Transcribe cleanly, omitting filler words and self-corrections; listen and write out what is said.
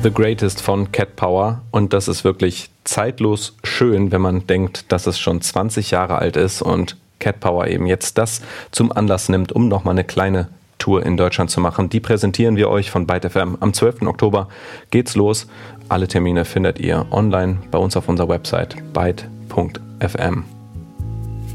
The Greatest von Cat Power. Und das ist wirklich zeitlos schön, wenn man denkt, dass es schon 20 Jahre alt ist und Cat Power eben jetzt das zum Anlass nimmt, um nochmal eine kleine Tour in Deutschland zu machen. Die präsentieren wir euch von Byte FM. Am 12. Oktober geht's los. Alle Termine findet ihr online bei uns auf unserer Website byte.fm.